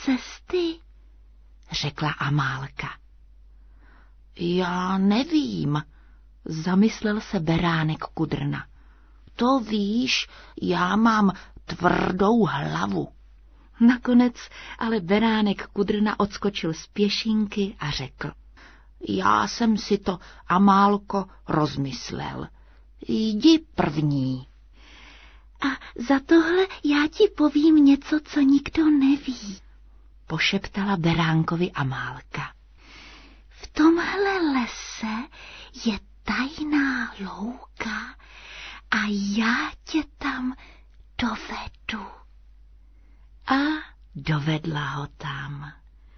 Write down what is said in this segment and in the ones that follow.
cesty, řekla Amálka. Já nevím, zamyslel se beránek Kudrna. To víš, já mám tvrdou hlavu. Nakonec ale beránek Kudrna odskočil z pěšinky a řekl. Já jsem si to, Amálko, rozmyslel. Jdi první. A za tohle já ti povím něco, co nikdo neví, pošeptala beránkovi Amálka. V tomhle lese je tajná louka a já tě tam dovedu. A dovedla ho tam.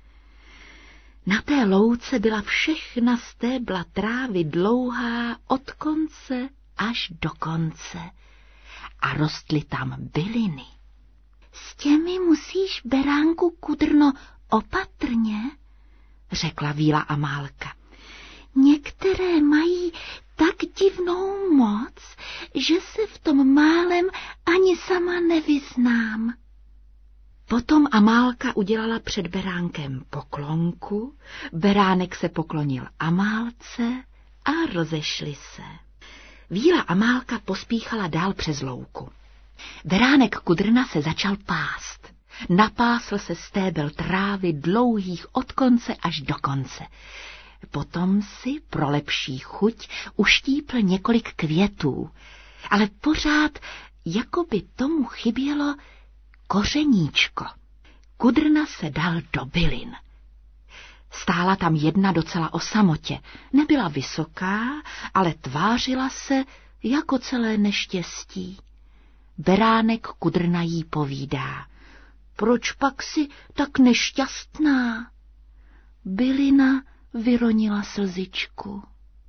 Na té louce byla všechna stébla trávy dlouhá od konce až do konce a rostly tam byliny. S těmi musíš, beránku Kudrno, opatrně, řekla víla Amálka. Některé mají tak divnou moc, že se v tom málem ani sama nevyznám. Potom Amálka udělala před beránkem poklonku, beránek se poklonil Amálce a rozešli se. Víla Amálka pospíchala dál přes louku. Beránek Kudrna se začal pást. Napásl se stébel trávy dlouhých od konce až do konce. Potom si pro lepší chuť uštípl několik květů, ale pořád jako by tomu chybělo kořeníčko. Kudrna se dal do bylin. Stála tam jedna docela o samotě. Nebyla vysoká, ale tvářila se jako celé neštěstí. Beránek Kudrna jí povídá. Proč pak si tak nešťastná? Bylina vyronila slzičku.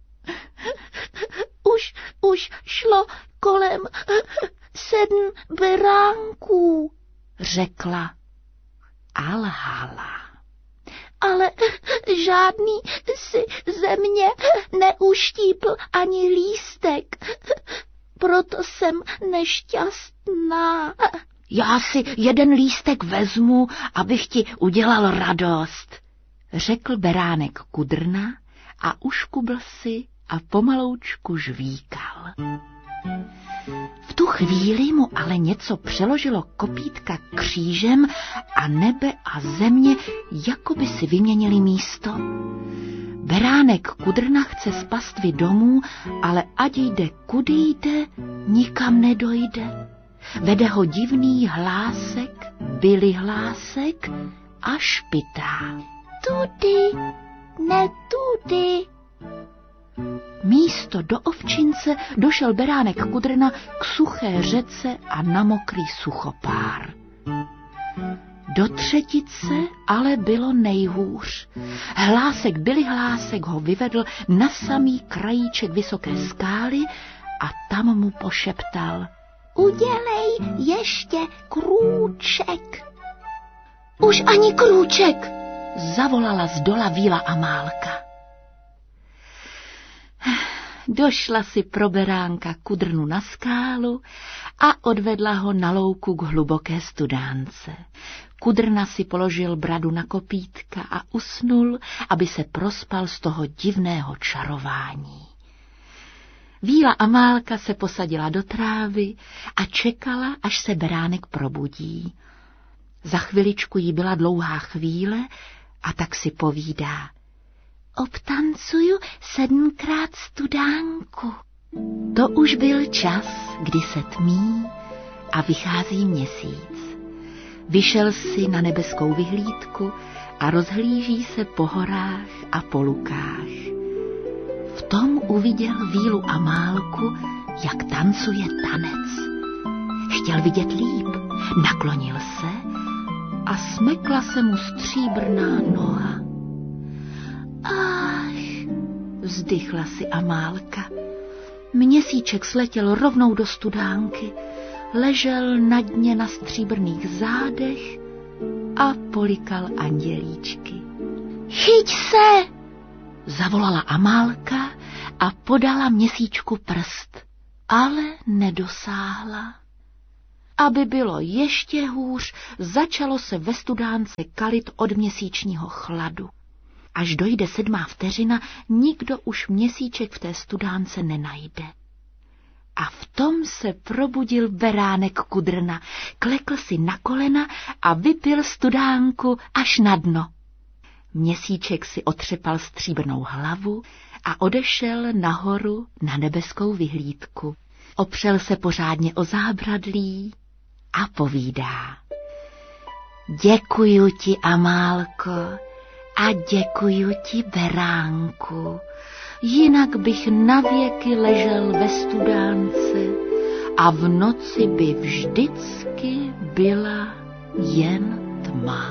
Už šlo kolem 7 beránků, řekla a lhala. Ale žádný si ze mě neuštípl ani lístek, proto jsem nešťastná. Já si jeden lístek vezmu, abych ti udělal radost, řekl beránek Kudrna a uškubl si a pomaloučku žvíkal. V tu chvíli mu ale něco přeložilo kopítka křížem a nebe a země jako by si vyměnili místo. Beránek Kudrna chce z pastvy domů, ale ať jde kudy jde, nikam nedojde. Vede ho divný hlásek, byli hlásek a špitá. Tudy, ne tudy. Místo do ovčince došel beránek Kudrna k suché řece a na mokrý suchopár. Do třetice ale bylo nejhůř. Hlásek byli hlásek ho vyvedl na samý krajíček vysoké skály a tam mu pošeptal. Udělej ještě krůček. Už ani krůček, zavolala zdola víla Amálka. Došla si pro beránka Kudrnu na skálu a odvedla ho na louku k hluboké studánce. Kudrna si položil bradu na kopítka a usnul, aby se prospal z toho divného čarování. Víla Amálka se posadila do trávy a čekala, až se beránek probudí. Za chviličku jí byla dlouhá chvíle a tak si povídá. Obtancuju 7krát studánku. To už byl čas, kdy se tmí a vychází měsíc. Vyšel si na nebeskou vyhlídku a rozhlíží se po horách a po lukách. V tom uviděl vílu Amálku, jak tancuje tanec. Chtěl vidět líp, naklonil se a smekla se mu stříbrná noha. Ach, vzdychla si Amálka. Měsíček sletěl rovnou do studánky, ležel na dně na stříbrných zádech a polikal andělíčky. Chyť se, zavolala Amálka a podala měsíčku prst, ale nedosáhla. Aby bylo ještě hůř, začalo se ve studánce kalit od měsíčního chladu. Až dojde 7. vteřina, nikdo už měsíček v té studánce nenajde. A v tom se probudil beránek Kudrna, klekl si na kolena a vypil studánku až na dno. Měsíček si otřepal stříbrnou hlavu a odešel nahoru na nebeskou vyhlídku. Opřel se pořádně o zábradlí a povídá. Děkuju ti, Amálko, a děkuju ti, beránku, jinak bych navěky ležel ve studánce a v noci by vždycky byla jen tma.